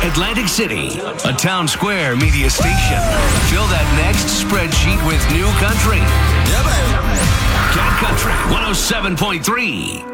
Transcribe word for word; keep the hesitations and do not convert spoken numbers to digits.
Atlantic City, a Town Square media station. Fill that next spreadsheet with new country. Yeah, baby. Cat Country one oh seven point three.